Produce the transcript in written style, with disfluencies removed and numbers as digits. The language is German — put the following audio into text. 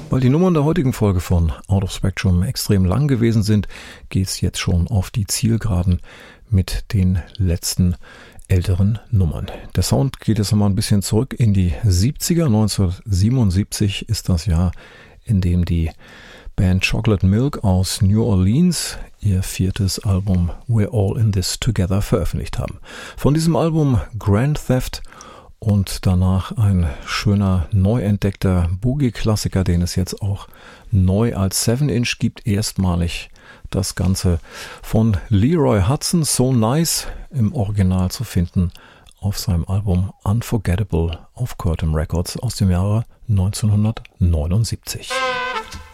Weil die Nummern der heutigen Folge von Out of Spectrum extrem lang gewesen sind, geht's jetzt schon auf die Zielgeraden mit den letzten älteren Nummern. Der Sound geht jetzt nochmal ein bisschen zurück in die 70er. 1977 ist das Jahr, in dem die Band Chocolate Milk aus New Orleans ihr 4. Album We're All in This Together veröffentlicht haben. Von diesem Album Grand Theft und danach ein schöner, neu entdeckter Boogie-Klassiker, den es jetzt auch neu als 7-Inch gibt. Erstmalig das Ganze von Leroy Hudson, So Nice, im Original zu finden auf seinem Album Unforgettable auf Curtom Records aus dem Jahre 1979.